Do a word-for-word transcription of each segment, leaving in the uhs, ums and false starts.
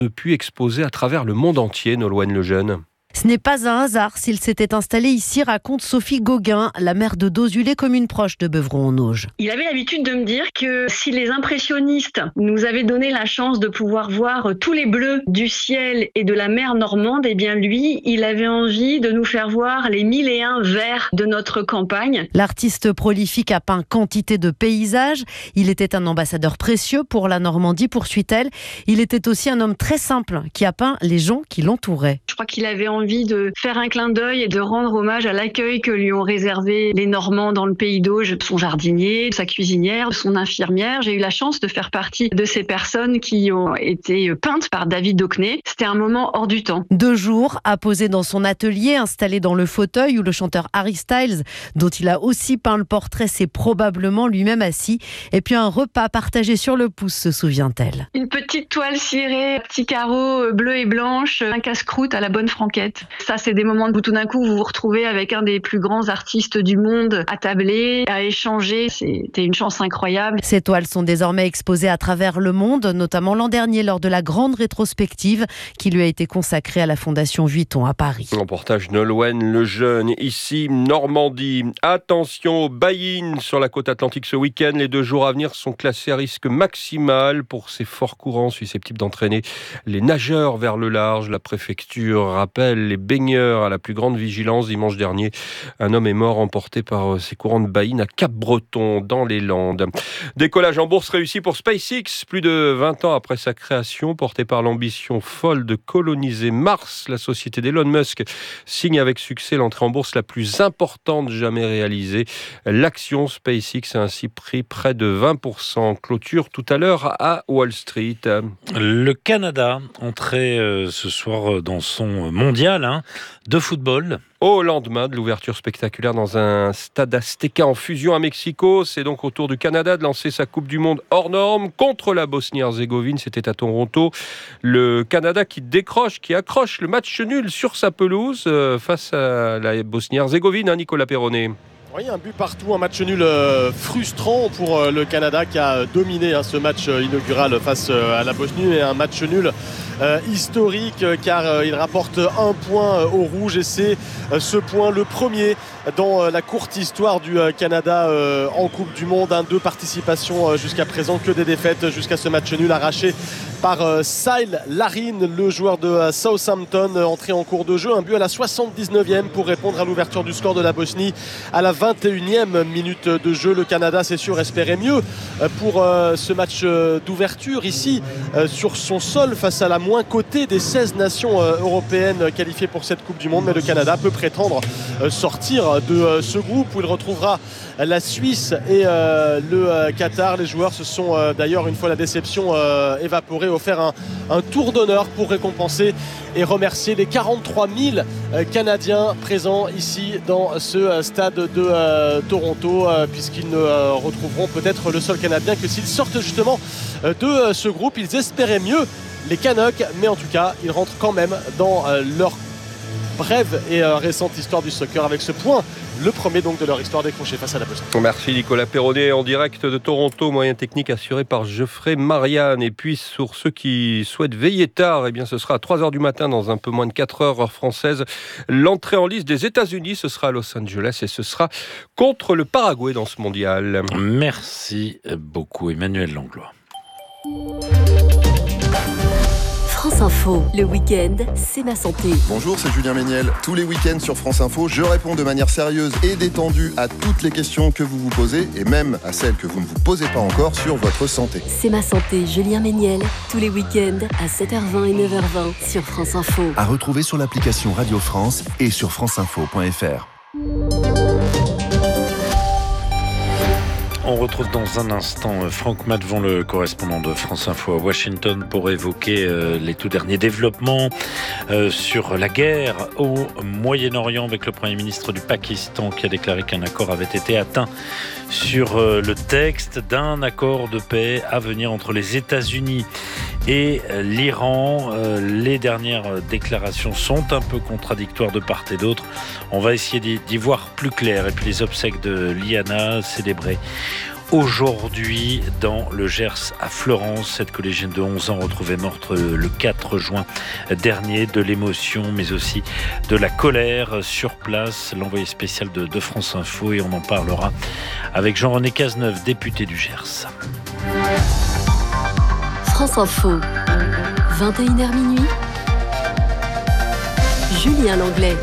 depuis exposé à travers le monde entier, Nolwenn Lejeune. Ce n'est pas un hasard s'il s'était installé ici, raconte Sophie Gauguin, la maire de Dozulé, commune proche de Beuvron-en-Auge. Il avait l'habitude de me dire que si les impressionnistes nous avaient donné la chance de pouvoir voir tous les bleus du ciel et de la mer normande, eh bien lui, il avait envie de nous faire voir les mille et un verts de notre campagne. L'artiste prolifique a peint quantité de paysages. Il était un ambassadeur précieux pour la Normandie, poursuit-elle. Il était aussi un homme très simple qui a peint les gens qui l'entouraient. Je crois qu'il avait envie envie de faire un clin d'œil et de rendre hommage à l'accueil que lui ont réservé les Normands dans le pays d'Auge, son jardinier, sa cuisinière, son infirmière. J'ai eu la chance de faire partie de ces personnes qui ont été peintes par David Hockney. C'était un moment hors du temps. Deux jours à poser dans son atelier, installé dans le fauteuil où le chanteur Harry Styles, dont il a aussi peint le portrait, s'est probablement lui-même assis. Et puis un repas partagé sur le pouce, se souvient-elle. Une petite toile cirée, petits carreaux bleus et blanches, un casse-croûte à la bonne franquette. Ça, c'est des moments où tout d'un coup, vous vous retrouvez avec un des plus grands artistes du monde à tabler, à échanger. C'était une chance incroyable. Ces toiles sont désormais exposées à travers le monde, notamment l'an dernier lors de la grande rétrospective qui lui a été consacrée à la Fondation Vuitton à Paris. Reportage Nolwenn Lejeune, ici Normandie. Attention aux baïnes sur la côte atlantique ce week-end. Les deux jours à venir sont classés à risque maximal pour ces forts courants susceptibles d'entraîner les nageurs vers le large. La préfecture rappelle les baigneurs à la plus grande vigilance. Dimanche dernier, un homme est mort emporté par ces courants de baïnes à Cap-Breton, dans les Landes. Décollage en bourse réussi pour SpaceX. Plus de vingt ans après sa création, portée par l'ambition folle de coloniser Mars, la société d'Elon Musk signe avec succès l'entrée en bourse la plus importante jamais réalisée. L'action SpaceX a ainsi pris près de vingt pour cent. Clôture tout à l'heure à Wall Street. Le Canada entrait euh, ce soir dans son mondial hein, de football. Au lendemain de l'ouverture spectaculaire dans un stade Azteca en fusion à Mexico, c'est donc au tour du Canada de lancer sa Coupe du Monde hors norme contre la Bosnie-Herzégovine. C'était à Toronto. Le Canada qui décroche, qui accroche le match nul sur sa pelouse euh, face à la Bosnie-Herzégovine, hein, Nicolas Perronnet. Oui, un but partout, un match nul euh, frustrant pour euh, le Canada qui a dominé hein, ce match euh, inaugural face euh, à la Bosnie, et un match nul euh, historique euh, car euh, il rapporte un point euh, au rouge et c'est euh, ce point le premier dans euh, la courte histoire du euh, Canada euh, en Coupe du Monde. Hein, deux participations euh, jusqu'à présent, que des défaites jusqu'à ce match nul arraché par euh, Saïl Larine, le joueur de euh, Southampton, euh, entré en cours de jeu. Un but à la soixante-dix-neuvième pour répondre à l'ouverture du score de la Bosnie à la vingt et unième minute de jeu. Le Canada, c'est sûr, espérait mieux pour euh, ce match euh, d'ouverture ici euh, sur son sol face à la moins cotée des seize nations euh, européennes qualifiées pour cette Coupe du Monde. Mais le Canada peut prétendre euh, sortir de euh, ce groupe où il retrouvera la Suisse et euh, le euh, Qatar. Les joueurs se sont euh, d'ailleurs, une fois la déception euh, évaporée, offert un, un tour d'honneur pour récompenser et remercier les quarante-trois mille euh, Canadiens présents ici dans ce euh, stade de euh, Toronto, euh, puisqu'ils ne euh, retrouveront peut-être le sol Canadien que s'ils sortent justement euh, de euh, ce groupe. Ils espéraient mieux, les Canucks, mais en tout cas ils rentrent quand même dans euh, leur brève et euh, récente histoire du soccer avec ce point, le premier donc de leur histoire décroché face à la Bosnie. Merci Nicolas Perronnet en direct de Toronto, moyen technique assuré par Geoffrey Marianne. Et puis sur ceux qui souhaitent veiller tard, eh bien ce sera à trois heures du matin dans un peu moins de quatre heures heure française. L'entrée en liste des États-Unis, ce sera à Los Angeles et ce sera contre le Paraguay dans ce mondial. Merci beaucoup Emmanuel Langlois. France Info, le week-end, c'est ma santé. Bonjour, c'est Julien Méniel. Tous les week-ends sur France Info, je réponds de manière sérieuse et détendue à toutes les questions que vous vous posez et même à celles que vous ne vous posez pas encore sur votre santé. C'est ma santé, Julien Méniel. Tous les week-ends à sept heures vingt et neuf heures vingt sur France Info. À retrouver sur l'application Radio France et sur franceinfo point f r. On retrouve dans un instant Franck Matvon, le correspondant de France Info à Washington, pour évoquer euh, les tout derniers développements euh, sur la guerre au Moyen-Orient, avec le Premier ministre du Pakistan qui a déclaré qu'un accord avait été atteint sur euh, le texte d'un accord de paix à venir entre les États-Unis et euh, l'Iran. Euh, les dernières déclarations sont un peu contradictoires de part et d'autre. On va essayer d'y, d'y voir plus clair. Et puis les obsèques de Liana célébrées aujourd'hui dans le Gers à Florence. Cette collégienne de onze ans retrouvée morte le quatre juin dernier. De l'émotion mais aussi de la colère sur place. L'envoyé spécial de, de France Info, et on en parlera avec Jean-René Cazeneuve, député du Gers. France Info, vingt et une heures minuit. Julien Langlais.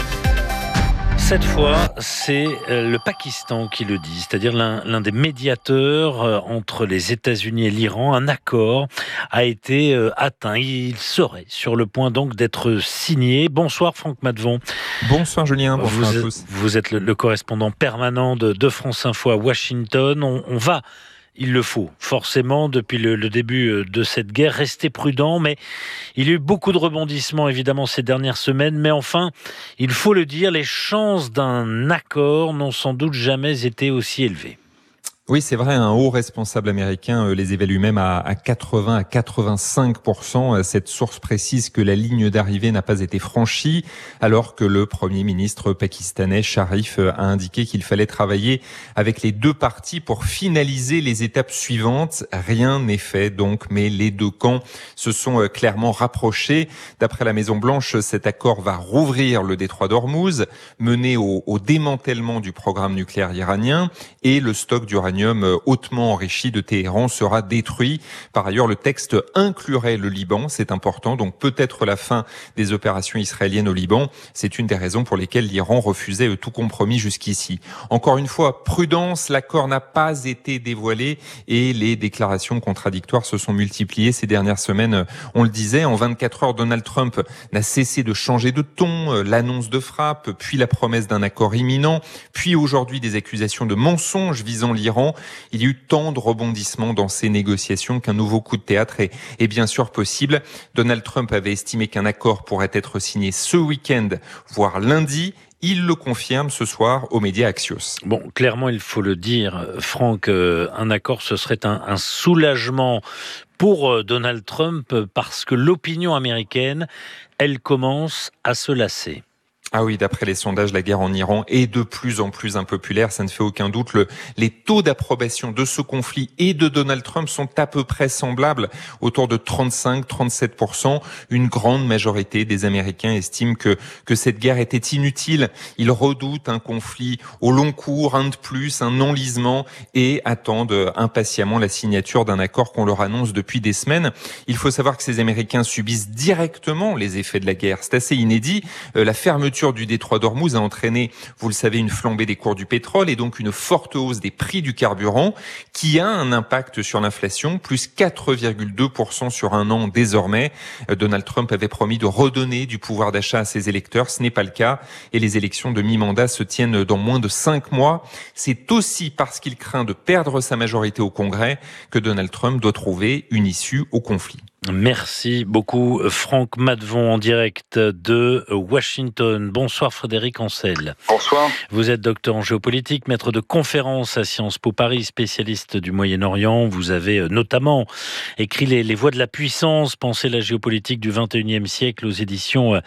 Cette fois, c'est le Pakistan qui le dit, c'est-à-dire l'un, l'un des médiateurs entre les États-Unis et l'Iran. Un accord a été atteint. Il serait sur le point donc d'être signé. Bonsoir Franck Matvon. Bonsoir Julien, bonsoir vous, à tous. Vous êtes le, le correspondant permanent de, de France Info à Washington. On, on va... Il le faut, forcément, depuis le, le début de cette guerre. Restez prudents, mais il y a eu beaucoup de rebondissements, évidemment, ces dernières semaines. Mais enfin, il faut le dire, les chances d'un accord n'ont sans doute jamais été aussi élevées. Oui, c'est vrai, un haut responsable américain les évalue même à, à quatre-vingts à quatre-vingt-cinq pour cent. Cette source précise que la ligne d'arrivée n'a pas été franchie, alors que le Premier ministre pakistanais Sharif a indiqué qu'il fallait travailler avec les deux parties pour finaliser les étapes suivantes. Rien n'est fait donc, mais les deux camps se sont clairement rapprochés. D'après la Maison-Blanche, cet accord va rouvrir le détroit d'Ormuz, mener au, au démantèlement du programme nucléaire iranien, et le stock d'uranium hautement enrichi de Téhéran sera détruit. Par ailleurs, le texte inclurait le Liban, c'est important, donc peut-être la fin des opérations israéliennes au Liban. C'est une des raisons pour lesquelles l'Iran refusait tout compromis jusqu'ici. Encore une fois, prudence, l'accord n'a pas été dévoilé et les déclarations contradictoires se sont multipliées ces dernières semaines. On le disait, en vingt-quatre heures, Donald Trump n'a cessé de changer de ton, l'annonce de frappe, puis la promesse d'un accord imminent, puis aujourd'hui des accusations de mensonges visant l'Iran. Il y a eu tant de rebondissements dans ces négociations qu'un nouveau coup de théâtre est, est bien sûr possible. Donald Trump avait estimé qu'un accord pourrait être signé ce week-end, voire lundi. Il le confirme ce soir aux médias Axios. Bon, clairement, il faut le dire, Franck, un accord, ce serait un, un soulagement pour Donald Trump parce que l'opinion américaine, elle commence à se lasser. Ah oui, d'après les sondages, la guerre en Iran est de plus en plus impopulaire, ça ne fait aucun doute. Le, les taux d'approbation de ce conflit et de Donald Trump sont à peu près semblables, autour de trente-cinq à trente-sept pour cent. Une grande majorité des Américains estiment que, que cette guerre était inutile. Ils redoutent un conflit au long cours, un de plus, un enlisement, et attendent impatiemment la signature d'un accord qu'on leur annonce depuis des semaines. Il faut savoir que ces Américains subissent directement les effets de la guerre. C'est assez inédit. Euh, la fermeture du détroit d'Ormuz a entraîné, vous le savez, une flambée des cours du pétrole et donc une forte hausse des prix du carburant qui a un impact sur l'inflation, plus quatre virgule deux pour cent sur un an désormais. Donald Trump avait promis de redonner du pouvoir d'achat à ses électeurs, ce n'est pas le cas et les élections de mi-mandat se tiennent dans moins de cinq mois. C'est aussi parce qu'il craint de perdre sa majorité au Congrès que Donald Trump doit trouver une issue au conflit. Merci beaucoup Franck Matvon en direct de Washington. Bonsoir Frédéric Ancel. Bonsoir. Vous êtes docteur en géopolitique, maître de conférences à Sciences Po Paris, spécialiste du Moyen-Orient. Vous avez notamment écrit les, les voies de la puissance, penser la géopolitique du vingt et unième siècle aux éditions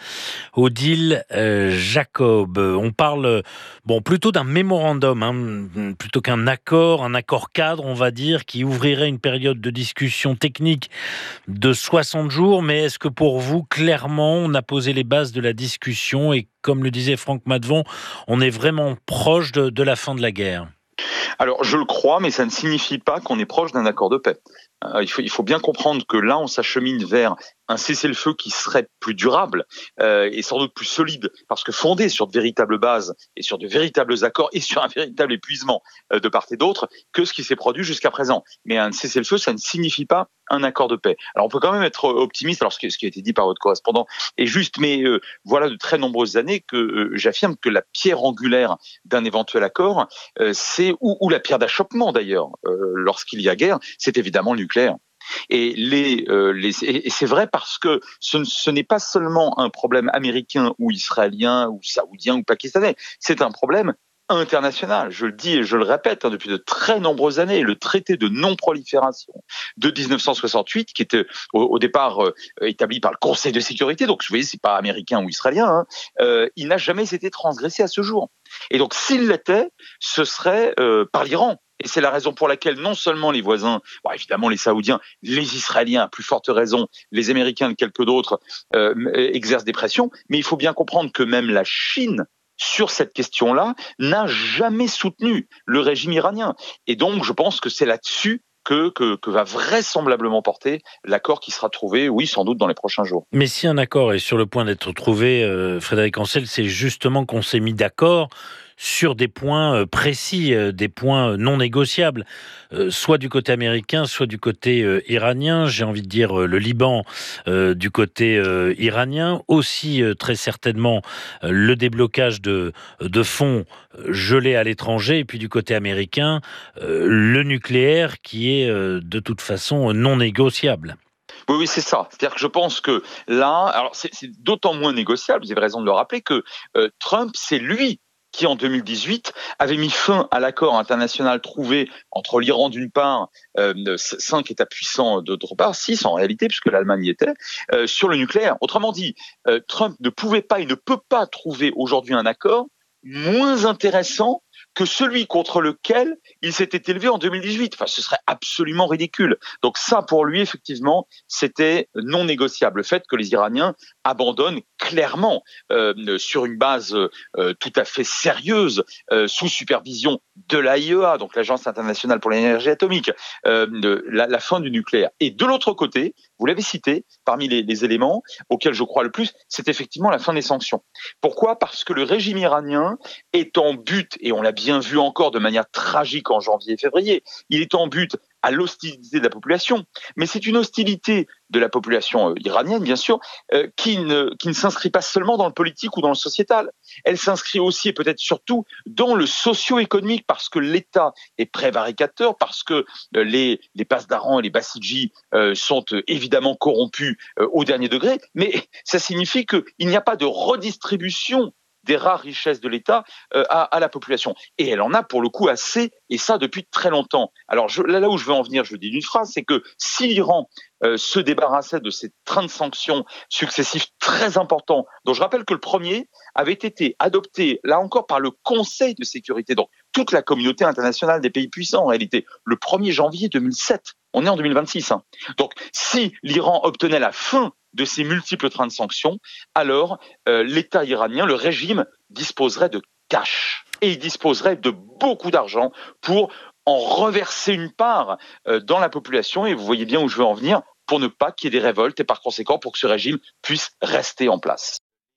Odile Jacob. On parle bon plutôt d'un mémorandum, hein, plutôt qu'un accord, un accord cadre, on va dire, qui ouvrirait une période de discussion technique de soixante jours, mais est-ce que pour vous, clairement, on a posé les bases de la discussion et comme le disait Franck Matvon, on est vraiment proche de, de la fin de la guerre? Alors, je le crois, mais ça ne signifie pas qu'on est proche d'un accord de paix. Euh, il faut, il faut bien comprendre que là, on s'achemine vers un cessez-le-feu qui serait plus durable euh, et sans doute plus solide, parce que fondé sur de véritables bases et sur de véritables accords et sur un véritable épuisement euh, de part et d'autre que ce qui s'est produit jusqu'à présent. Mais un cessez-le-feu, ça ne signifie pas un accord de paix. Alors on peut quand même être optimiste, alors ce qui, ce qui a été dit par votre correspondant est juste, mais euh, voilà de très nombreuses années que euh, j'affirme que la pierre angulaire d'un éventuel accord, euh, c'est ou, ou la pierre d'achoppement d'ailleurs, euh, lorsqu'il y a guerre, c'est évidemment le nucléaire. Et, les, euh, les, et c'est vrai parce que ce, ce n'est pas seulement un problème américain ou israélien ou saoudien ou pakistanais, c'est un problème international. Je le dis et je le répète hein, depuis de très nombreuses années. Le traité de non-prolifération de dix-neuf cent soixante-huit, qui était au, au départ euh, établi par le Conseil de sécurité, donc vous voyez, c'est pas américain ou israélien, hein, euh, il n'a jamais été transgressé à ce jour. Et donc s'il l'était, ce serait euh, par l'Iran. Et c'est la raison pour laquelle non seulement les voisins, bon, évidemment les Saoudiens, les Israéliens, à plus forte raison, les Américains et quelques d'autres euh, exercent des pressions, mais il faut bien comprendre que même la Chine, sur cette question-là, n'a jamais soutenu le régime iranien. Et donc, je pense que c'est là-dessus Que, que, que va vraisemblablement porter l'accord qui sera trouvé, oui, sans doute dans les prochains jours. Mais si un accord est sur le point d'être trouvé, euh, Frédéric Ancel, c'est justement qu'on s'est mis d'accord sur des points précis, des points non négociables, soit du côté américain, soit du côté iranien. J'ai envie de dire le Liban euh, du côté euh, iranien, aussi euh, très certainement euh, le déblocage de, de fonds gelés à l'étranger, et puis du côté américain, euh, le nucléaire qui est euh, de toute façon non négociable. Oui, oui, c'est ça. C'est-à-dire que je pense que là, alors c'est, c'est d'autant moins négociable, vous avez raison de le rappeler, que euh, Trump, c'est lui qui, en deux mille dix-huit, avait mis fin à l'accord international trouvé entre l'Iran d'une part, euh, cinq États puissants d'autre part, six en réalité, puisque l'Allemagne y était, euh, sur le nucléaire. Autrement dit, euh, Trump ne pouvait pas, il ne peut pas trouver aujourd'hui un accord moins intéressant que celui contre lequel il s'était élevé en deux mille dix-huit. Enfin, ce serait absolument ridicule. Donc ça, pour lui, effectivement, c'était non négociable. Le fait que les Iraniens abandonnent clairement, euh, sur une base euh, tout à fait sérieuse, euh, sous supervision de l'A I E A, donc l'Agence internationale pour l'énergie atomique, euh, de, la, la fin du nucléaire. Et de l'autre côté, vous l'avez cité, parmi les, les éléments auxquels je crois le plus, c'est effectivement la fin des sanctions. Pourquoi ? Parce que le régime iranien est en but, et on l'a bien vu encore de manière tragique en janvier et février, il est en but à l'hostilité de la population, mais c'est une hostilité de la population euh, iranienne, bien sûr, euh, qui ne, qui ne s'inscrit pas seulement dans le politique ou dans le sociétal. Elle s'inscrit aussi et peut-être surtout dans le socio-économique, parce que l'État est prévaricateur, parce que euh, les, les Pasdaran et les Bassidji euh, sont euh, évidemment corrompus euh, au dernier degré, mais ça signifie qu'il n'y a pas de redistribution des rares richesses de l'État euh, à, à la population. Et elle en a pour le coup assez, et ça depuis très longtemps. Alors je, là, là où je veux en venir, je le dis d'une phrase, c'est que si l'Iran euh, se débarrassait de ces trains de sanctions successifs très importants, dont je rappelle que le premier avait été adopté, là encore, par le Conseil de sécurité, donc toute la communauté internationale des pays puissants en réalité, le premier janvier deux mille sept. On est en deux mille vingt-six. Hein. Donc si l'Iran obtenait la fin de ces multiples trains de sanctions, alors euh, l'État iranien, le régime, disposerait de cash. Et il disposerait de beaucoup d'argent pour en reverser une part euh, dans la population. Et vous voyez bien où je veux en venir, pour ne pas qu'il y ait des révoltes et par conséquent pour que ce régime puisse rester en place.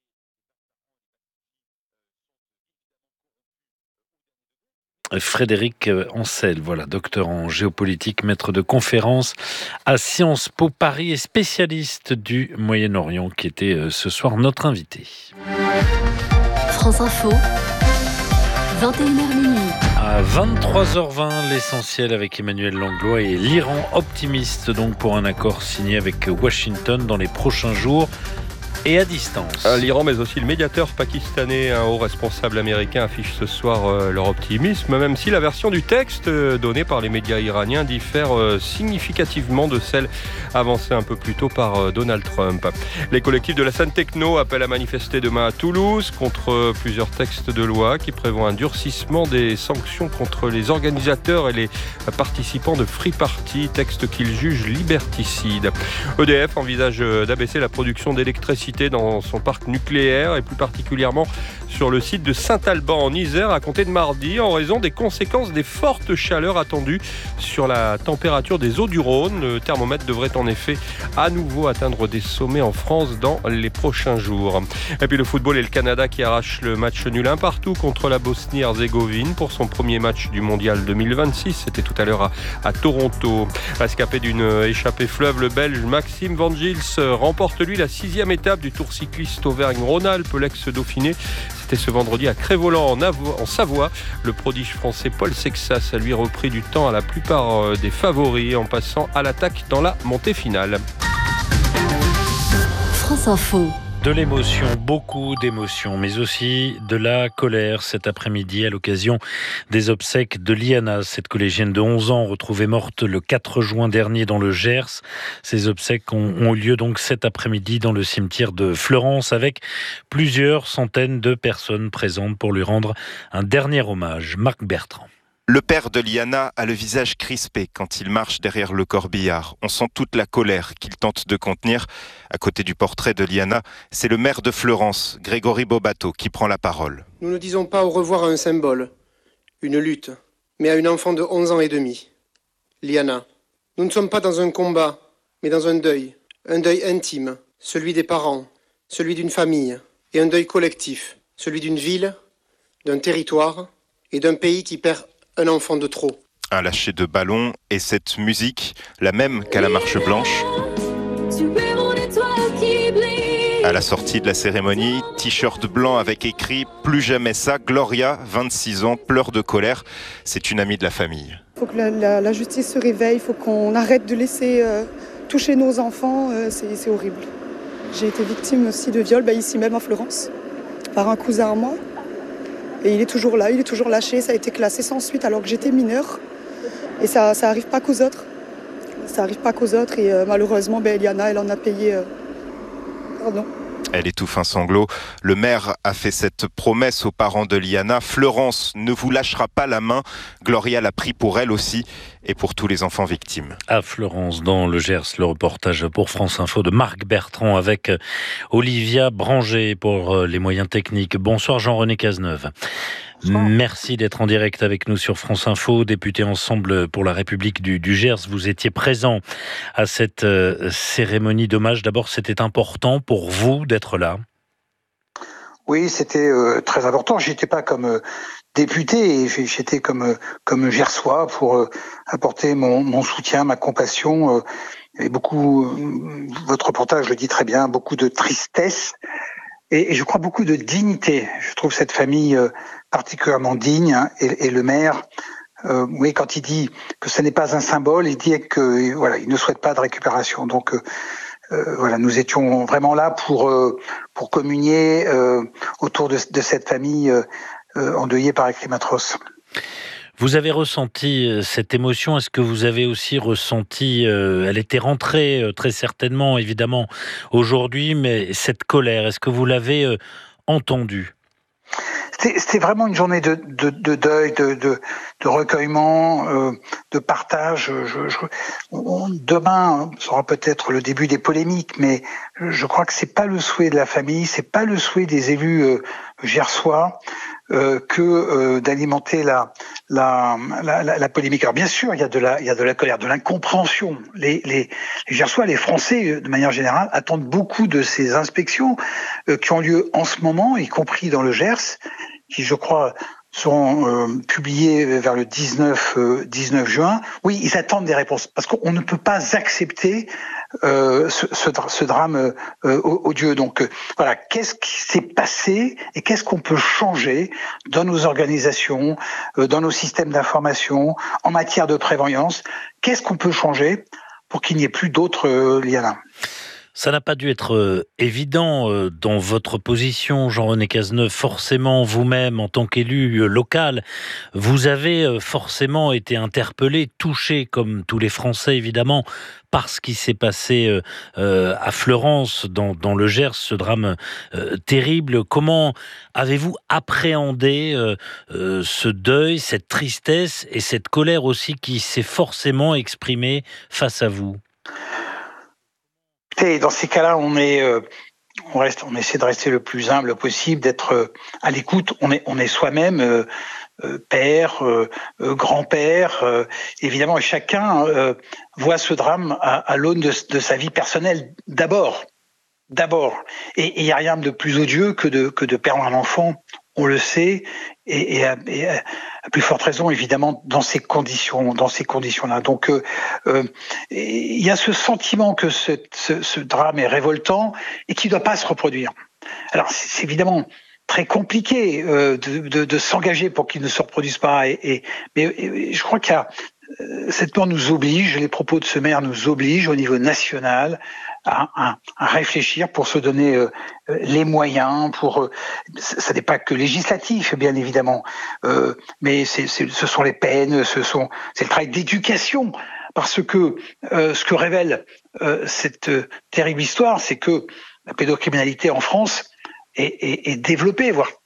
Frédéric Ancel, voilà, docteur en géopolitique, maître de conférence à Sciences Po Paris et spécialiste du Moyen-Orient, qui était ce soir notre invité. France Info, vingt et une heures minuit. À vingt-trois heures vingt, l'essentiel avec Emmanuel Langlois et l'Iran optimiste donc pour un accord signé avec Washington dans les prochains jours. Et à distance. L'Iran, mais aussi le médiateur pakistanais, un haut responsable américain, affiche ce soir euh, leur optimisme, même si la version du texte euh, donnée par les médias iraniens diffère euh, significativement de celle avancée un peu plus tôt par euh, Donald Trump. Les collectifs de la scène techno appellent à manifester demain à Toulouse contre euh, plusieurs textes de loi qui prévoient un durcissement des sanctions contre les organisateurs et les participants de Free Party, texte qu'ils jugent liberticide. E D F envisage euh, d'abaisser la production d'électricité dans son parc nucléaire et plus particulièrement sur le site de Saint-Alban en Isère à compter de mardi en raison des conséquences des fortes chaleurs attendues sur la température des eaux du Rhône. Le thermomètre devrait en effet à nouveau atteindre des sommets en France dans les prochains jours. Et puis le football et le Canada qui arrache le match nul un partout contre la Bosnie-Herzégovine pour son premier match du mondial deux mille vingt-six. C'était tout à l'heure à, à Toronto. Rescapé d'une échappée fleuve, le Belge Maxime Van Gils remporte lui la sixième étape du Tour cycliste Auvergne-Rhône-Alpes, l'ex-Dauphiné. C'était ce vendredi à Crest-Voland en, Avo- en Savoie. Le prodige français Paul Sexas a lui repris du temps à la plupart des favoris en passant à l'attaque dans la montée finale. France Info. De l'émotion, beaucoup d'émotions, mais aussi de la colère cet après-midi à l'occasion des obsèques de Liana, cette collégienne de onze ans retrouvée morte le quatre juin dernier dans le Gers. Ces obsèques ont, ont eu lieu donc cet après-midi dans le cimetière de Fleurance avec plusieurs centaines de personnes présentes pour lui rendre un dernier hommage. Marc Bertrand. Le père de Liana a le visage crispé quand il marche derrière le corbillard. On sent toute la colère qu'il tente de contenir. À côté du portrait de Liana, c'est le maire de Fleurance, Grégory Bobato, qui prend la parole. Nous ne disons pas au revoir à un symbole, une lutte, mais à une enfant de onze ans et demi, Liana. Nous ne sommes pas dans un combat, mais dans un deuil. Un deuil intime, celui des parents, celui d'une famille, et un deuil collectif, celui d'une ville, d'un territoire et d'un pays qui perd un enfant de trop. Un lâcher de ballon et cette musique, la même qu'à la marche blanche. À la sortie de la cérémonie, t-shirt blanc avec écrit « Plus jamais ça », Gloria, vingt-six ans, pleure de colère. C'est une amie de la famille. Il faut que la, la, la justice se réveille, il faut qu'on arrête de laisser euh, toucher nos enfants, euh, c'est, c'est horrible. J'ai été victime aussi de viol, bah, ici même en Fleurance, par un cousin à moi. Et il est toujours là, il est toujours lâché, ça a été classé sans suite alors que j'étais mineure. Et ça ça arrive pas qu'aux autres. Ça arrive pas qu'aux autres et euh, malheureusement, ben, Liana, elle en a payé... Euh... Pardon. Elle étouffe un sanglot. Le maire a fait cette promesse aux parents de Liana. Fleurance ne vous lâchera pas la main. Gloria l'a pris pour elle aussi et pour tous les enfants victimes. À Fleurance, dans le Gers, le reportage pour France Info de Marc Bertrand avec Olivia Branger pour les moyens techniques. Bonsoir Jean-René Cazeneuve. Merci d'être en direct avec nous sur France Info. Député Ensemble pour la République du, du Gers, vous étiez présent à cette euh, cérémonie d'hommage. D'abord, c'était important pour vous d'être là? Oui, c'était euh, très important. J'étais pas comme euh, député, et j'étais comme euh, comme Gersois pour euh, apporter mon, mon soutien, ma compassion. Euh, il y avait beaucoup, euh, votre reportage le dit très bien, beaucoup de tristesse. Et, et je crois beaucoup de dignité. Je trouve cette famille euh, particulièrement digne. Hein, et, et le maire, euh, oui, quand il dit que ce n'est pas un symbole, il dit que voilà, il ne souhaite pas de récupération. Donc euh, euh, voilà, nous étions vraiment là pour euh, pour communier euh, autour de, de cette famille euh, euh, endeuillée par les crimes atroces. Vous avez ressenti cette émotion. Est-ce que vous avez aussi ressenti, euh, elle était rentrée euh, très certainement, évidemment, aujourd'hui, mais cette colère, est-ce que vous l'avez euh, entendue? C'était, c'était vraiment une journée de, de, de deuil, de, de, de recueillement, euh, de partage. Je, je, on, demain sera peut-être le début des polémiques, mais je crois que c'est pas le souhait de la famille, c'est pas le souhait des élus euh, gersois. Euh, que euh, d'alimenter la, la, la, la polémique. Alors bien sûr, il y a de la, il y a de la colère, de l'incompréhension. Les, les, les Gersois, les Français, de manière générale, attendent beaucoup de ces inspections euh, qui ont lieu en ce moment, y compris dans le Gers, qui, je crois, seront euh, publiées vers le dix-neuf juin. Oui, ils attendent des réponses parce qu'on ne peut pas accepter euh, ce, ce, ce drame euh, odieux. Donc euh, voilà, qu'est-ce qui s'est passé et qu'est-ce qu'on peut changer dans nos organisations, euh, dans nos systèmes d'information, en matière de prévoyance? Qu'est-ce qu'on peut changer pour qu'il n'y ait plus d'autres euh, Liana? Ça n'a pas dû être euh, évident euh, dans votre position, Jean-René Cazeneuve. Forcément, vous-même, en tant qu'élu euh, local, vous avez euh, forcément été interpellé, touché, comme tous les Français, évidemment, par ce qui s'est passé euh, euh, à Fleurance, dans, dans le Gers, ce drame euh, terrible. Comment avez-vous appréhendé euh, euh, ce deuil, cette tristesse et cette colère aussi qui s'est forcément exprimée face à vous? Et dans ces cas-là, on est, euh, on reste, on essaie de rester le plus humble possible, d'être euh, à l'écoute. On est, on est soi-même euh, euh, père, euh, euh, grand-père, euh, évidemment, et chacun euh, voit ce drame à, à l'aune de, de sa vie personnelle d'abord, d'abord. Et il n'y a rien de plus odieux que de que de perdre un enfant. On le sait, et, et, à, et à plus forte raison, évidemment, dans ces conditions, dans ces conditions-là. Donc, euh, euh, il y a ce sentiment que ce, ce, ce drame est révoltant et qui ne doit pas se reproduire. Alors, c'est, c'est évidemment très compliqué euh, de, de, de s'engager pour qu'il ne se reproduise pas. Et, et, mais et, je crois qu'il y a cette mort nous oblige, les propos de ce maire nous obligent au niveau national à, à, à réfléchir pour se donner euh, les moyens. Pour euh, ça n'est pas que législatif, bien évidemment, euh, mais c'est, c'est, ce sont les peines, ce sont c'est le travail d'éducation. Parce que euh, ce que révèle euh, cette euh, terrible histoire, c'est que la pédocriminalité en France est, est, est développée, voire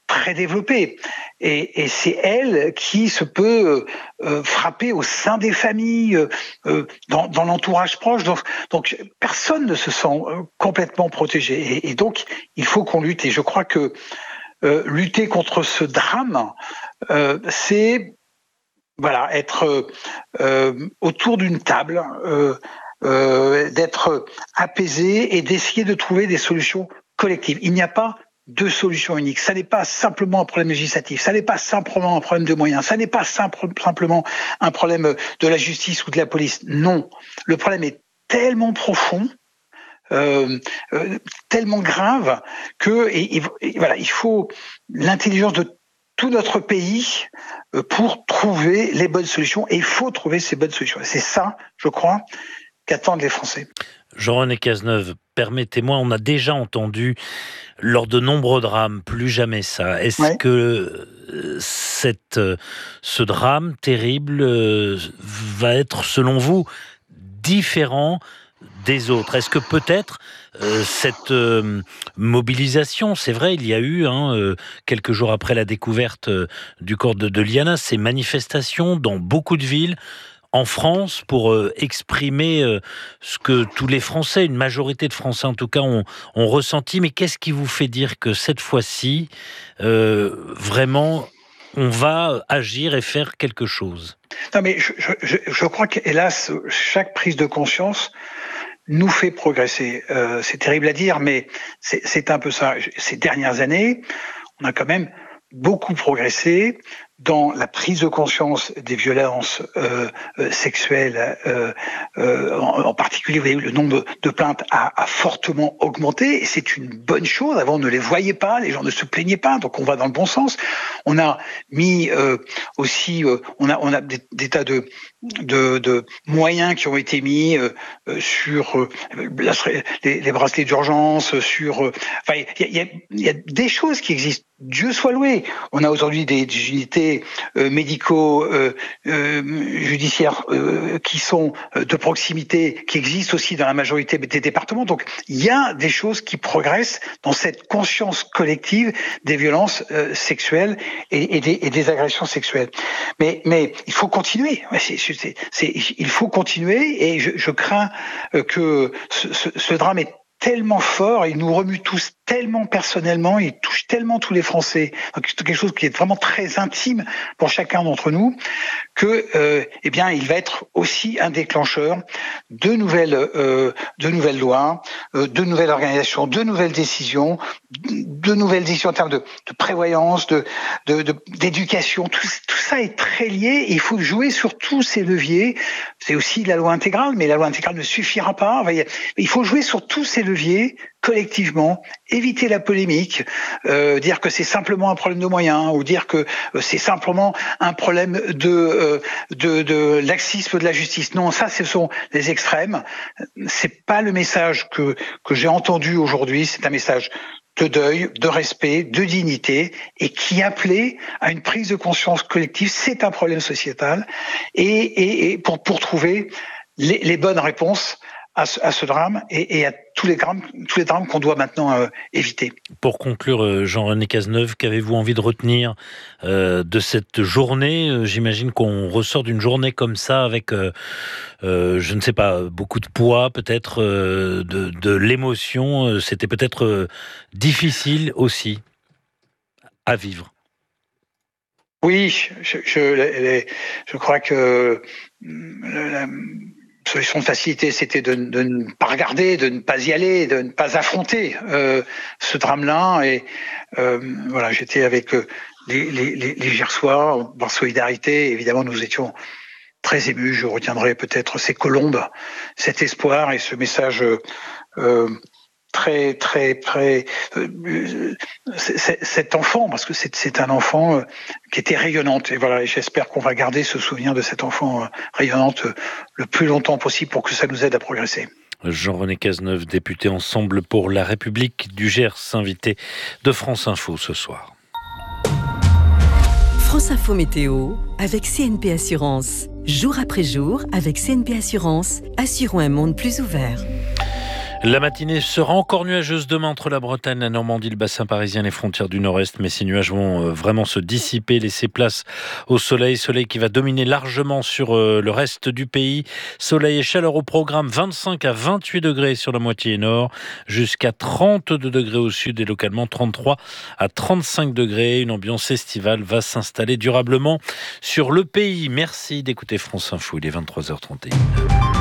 très développée. Et, et c'est elle qui se peut euh, frapper au sein des familles, euh, dans, dans l'entourage proche. Donc, donc personne ne se sent complètement protégé. Et, et donc, il faut qu'on lutte. Et je crois que euh, lutter contre ce drame, euh, c'est voilà, être euh, autour d'une table, euh, euh, d'être apaisé et d'essayer de trouver des solutions collectives. Il n'y a pas de solution unique. Ça n'est pas simplement un problème législatif, ça n'est pas simplement un problème de moyens, ça n'est pas simple, simplement un problème de la justice ou de la police. Non, le problème est tellement profond, euh, euh, tellement grave que et, et, et, voilà, il faut l'intelligence de tout notre pays pour trouver les bonnes solutions. Et il faut trouver ces bonnes solutions. C'est ça, je crois, qu'attendent les Français. Jean-René Cazeneuve, permettez-moi, on a déjà entendu lors de nombreux drames, plus jamais ça. Est-ce ouais. que cette, ce drame terrible va être, selon vous, différent des autres? Est-ce que peut-être euh, cette euh, mobilisation, c'est vrai, il y a eu, hein, euh, quelques jours après la découverte euh, du corps de, de Liana, ces manifestations dans beaucoup de villes, en France, pour euh, exprimer euh, ce que tous les Français, une majorité de Français en tout cas, ont, ont ressenti. Mais qu'est-ce qui vous fait dire que cette fois-ci, euh, vraiment, on va agir et faire quelque chose? Non, mais je, je, je crois qu'hélas, chaque prise de conscience nous fait progresser. Euh, c'est terrible à dire, mais c'est, c'est un peu ça. Ces dernières années, on a quand même beaucoup progressé dans la prise de conscience des violences euh, euh, sexuelles, euh, euh, en, en particulier, vous voyez, le nombre de plaintes a, a fortement augmenté, et c'est une bonne chose. Avant, on ne les voyait pas, les gens ne se plaignaient pas, donc on va dans le bon sens. On a mis euh, aussi, euh, on a, on a des, des tas de, de, de moyens qui ont été mis euh, sur euh, les, les bracelets d'urgence, sur, euh, enfin, il y a, y a des choses qui existent. Dieu soit loué. On a aujourd'hui des, des unités euh, médicaux, euh, euh, judiciaires euh, qui sont euh, de proximité, qui existent aussi dans la majorité des départements. Donc, il y a des choses qui progressent dans cette conscience collective des violences euh, sexuelles et, et, des, et des agressions sexuelles. Mais, mais il faut continuer. C'est, c'est, c'est, il faut continuer, et je, je crains que ce, ce, ce drame est tellement fort, il nous remue tous tellement personnellement, il touche tellement tous les Français, donc c'est quelque chose qui est vraiment très intime pour chacun d'entre nous, que euh, eh bien il va être aussi un déclencheur de nouvelles euh, de nouvelles lois, euh, de nouvelles organisations, de nouvelles décisions, de nouvelles décisions en termes de, de prévoyance, de, de, de d'éducation. Tout, tout ça est très lié, et il faut jouer sur tous ces leviers. C'est aussi la loi intégrale, mais la loi intégrale ne suffira pas. Il faut jouer sur tous ces leviers collectivement, éviter la polémique, euh, dire que c'est simplement un problème de moyens, ou dire que c'est simplement un problème de, euh, de, de laxisme de la justice. Non, ça, ce sont les extrêmes. C'est pas le message que, que j'ai entendu aujourd'hui. C'est un message de deuil, de respect, de dignité, et qui appelait à une prise de conscience collective. C'est un problème sociétal, et, et, et pour, pour trouver les, les bonnes réponses à ce, à ce drame, et, et à tous les drames, tous les drames qu'on doit maintenant euh, éviter. Pour conclure, Jean-René Cazeneuve, qu'avez-vous envie de retenir euh, de cette journée? J'imagine qu'on ressort d'une journée comme ça avec, euh, euh, je ne sais pas, beaucoup de poids, peut-être euh, de, de l'émotion. C'était peut-être euh, difficile aussi à vivre. Oui, je, je, je crois que la solution de facilité, c'était de, de ne pas regarder, de ne pas y aller, de ne pas affronter euh, ce drame-là. Et euh, voilà, j'étais avec euh, les, les, les Gersois par solidarité. Évidemment, nous étions très émus. Je retiendrai peut-être ces colombes, cet espoir et ce message euh, très, très, très... Euh, c'est, cet enfant, parce que c'est, c'est un enfant euh, qui était rayonnante. Et voilà, et j'espère qu'on va garder ce souvenir de cet enfant euh, rayonnante euh, le plus longtemps possible pour que ça nous aide à progresser. Jean-René Cazeneuve, député Ensemble pour la République du Gers, invité de France Info ce soir. France Info Météo avec C N P Assurance. Jour après jour, avec C N P Assurance, assurons un monde plus ouvert. La matinée sera encore nuageuse demain entre la Bretagne, la Normandie, le bassin parisien, les frontières du nord-est. Mais ces nuages vont vraiment se dissiper, laisser place au soleil. Soleil qui va dominer largement sur le reste du pays. Soleil et chaleur au programme, vingt-cinq à vingt-huit degrés sur la moitié nord, jusqu'à trente-deux degrés au sud et localement trente-trois à trente-cinq degrés. Une ambiance estivale va s'installer durablement sur le pays. Merci d'écouter France Info, il est vingt-trois heures trente et une.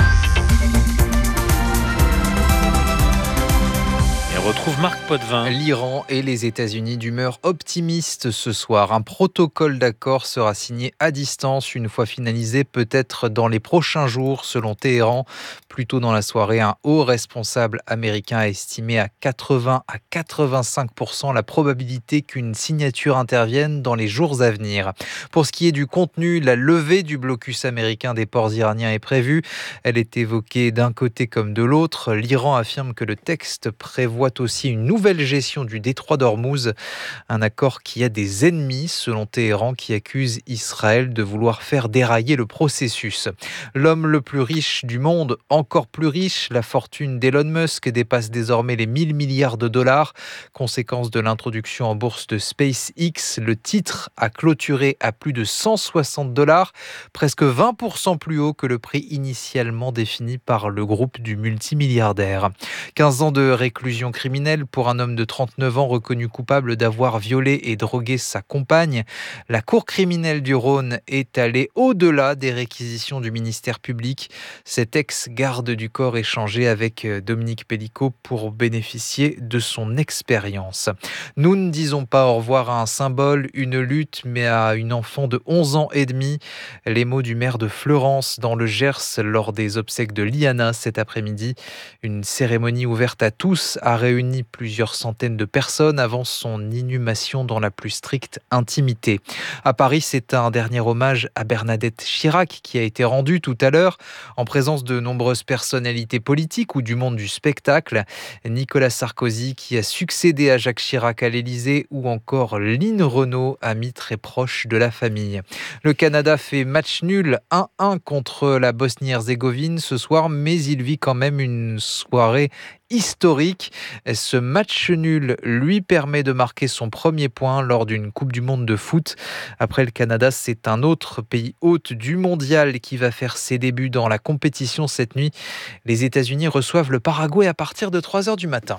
Retrouve Marc Potvin. L'Iran et les États-Unis d'humeur optimiste ce soir. Un protocole d'accord sera signé à distance une fois finalisé, peut-être dans les prochains jours, selon Téhéran. Plus tôt dans la soirée, un haut responsable américain a estimé à quatre-vingts à quatre-vingt-cinq pour cent la probabilité qu'une signature intervienne dans les jours à venir. Pour ce qui est du contenu, la levée du blocus américain des ports iraniens est prévue. Elle est évoquée d'un côté comme de l'autre. L'Iran affirme que le texte prévoit aussi une nouvelle gestion du détroit d'Ormuz, un accord qui a des ennemis, selon Téhéran, qui accuse Israël de vouloir faire dérailler le processus. L'homme le plus riche du monde, encore plus riche, la fortune d'Elon Musk dépasse désormais les mille milliards de dollars. Conséquence de l'introduction en bourse de SpaceX, le titre a clôturé à plus de cent soixante dollars, presque vingt pour cent plus haut que le prix initialement défini par le groupe du multimilliardaire. quinze ans de réclusion criminelle pour un homme de trente-neuf ans reconnu coupable d'avoir violé et drogué sa compagne. La cour criminelle du Rhône est allée au-delà des réquisitions du ministère public. Cet ex-garde du corps échangé avec Dominique Pellicot pour bénéficier de son expérience. Nous ne disons pas au revoir à un symbole, une lutte, mais à une enfant de onze ans et demi. Les mots du maire de Fleurance dans le Gers lors des obsèques de Liana cet après-midi. Une cérémonie ouverte à tous a réuni plusieurs centaines de personnes avant son inhumation dans la plus stricte intimité. À Paris, c'est un dernier hommage à Bernadette Chirac qui a été rendu tout à l'heure en présence de nombreuses personnalités politiques ou du monde du spectacle. Nicolas Sarkozy qui a succédé à Jacques Chirac à l'Élysée ou encore Lynn Renault, ami très proche de la famille. Le Canada fait match nul un un contre la Bosnie-Herzégovine ce soir, mais il vit quand même une soirée historique. Ce match nul lui permet de marquer son premier point lors d'une Coupe du Monde de foot. Après le Canada, c'est un autre pays hôte du mondial qui va faire ses débuts dans la compétition cette nuit. Les États-Unis reçoivent le Paraguay à partir de trois heures du matin.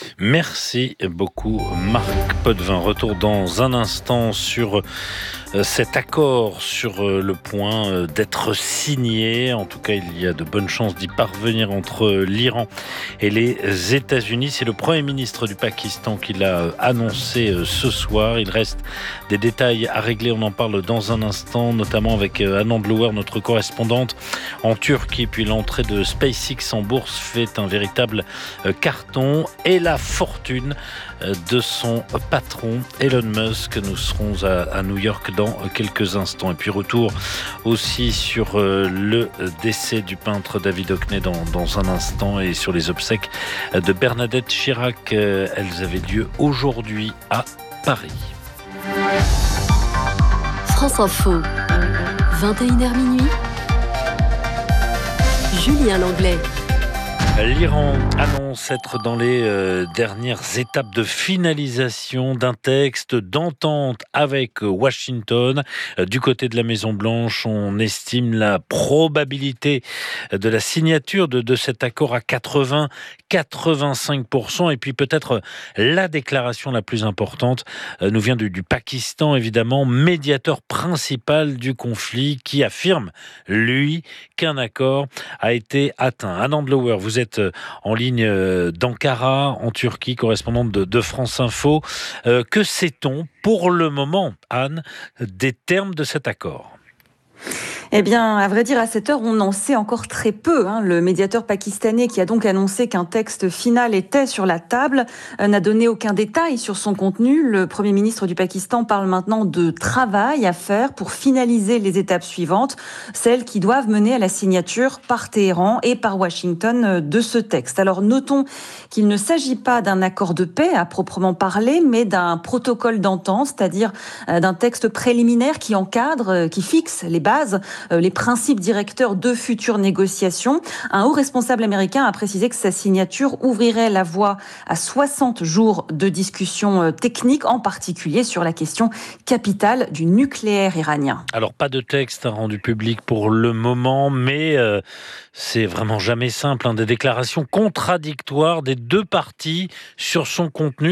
Merci beaucoup Marc Potvin. Retour dans un instant sur cet accord sur le point d'être signé. En tout cas, il y a de bonnes chances d'y parvenir entre l'Iran et les États-Unis. C'est le Premier ministre du Pakistan qui l'a annoncé ce soir. Il reste des détails à régler. On en parle dans un instant, notamment avec Anand Blouer, notre correspondante en Turquie. Puis l'entrée de SpaceX en bourse fait un véritable carton et la fortune de son patron Elon Musk. Nous serons à, à New York dans quelques instants. Et puis retour aussi sur le décès du peintre David Hockney dans, dans un instant et sur les obsèques de Bernadette Chirac. Elles avaient lieu aujourd'hui à Paris. France Info, vingt et une heures minuit. Julien Langlais. L'Iran annonce être dans les euh, dernières étapes de finalisation d'un texte d'entente avec Washington. Euh, du côté de la Maison-Blanche, on estime la probabilité de la signature de, de cet accord à quatre-vingts à quatre-vingt-cinq pour cent. Et puis peut-être la déclaration la plus importante euh, nous vient du, du Pakistan, évidemment, médiateur principal du conflit, qui affirme, lui, qu'un accord a été atteint. Anand Blouer, vous êtes en ligne d'Ankara, en Turquie, correspondante de, de France Info. Euh, que sait-on pour le moment, Anne, des termes de cet accord ? Eh bien, à vrai dire, à cette heure, on en sait encore très peu. Hein. Le médiateur pakistanais, qui a donc annoncé qu'un texte final était sur la table, euh, n'a donné aucun détail sur son contenu. Le Premier ministre du Pakistan parle maintenant de travail à faire pour finaliser les étapes suivantes, celles qui doivent mener à la signature par Téhéran et par Washington de ce texte. Alors, notons qu'il ne s'agit pas d'un accord de paix à proprement parler, mais d'un protocole d'entente, c'est-à-dire euh, d'un texte préliminaire qui encadre, euh, qui fixe les bases les principes directeurs de futures négociations. Un haut responsable américain a précisé que sa signature ouvrirait la voie à soixante jours de discussions techniques, en particulier sur la question capitale du nucléaire iranien. Alors, pas de texte rendu public pour le moment, mais euh, c'est vraiment jamais simple. Hein, des déclarations contradictoires des deux parties sur son contenu.